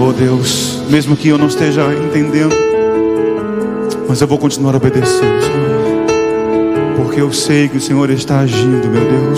Oh Deus, mesmo que eu não esteja entendendo, mas eu vou continuar obedecendo, Senhor, porque eu sei que o Senhor está agindo, meu Deus.